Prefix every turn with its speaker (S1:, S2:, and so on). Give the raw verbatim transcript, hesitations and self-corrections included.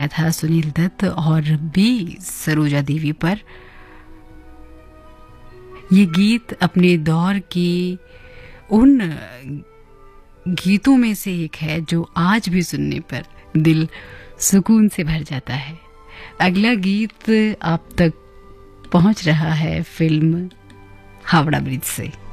S1: था सुनील दत्त और बी सरोजा देवी पर। ये गीत अपने दौर की उन गीतों में से एक है जो आज भी सुनने पर दिल सुकून से भर जाता है। अगला गीत आप तक पहुंच रहा है फिल्म हावड़ा ब्रिज से।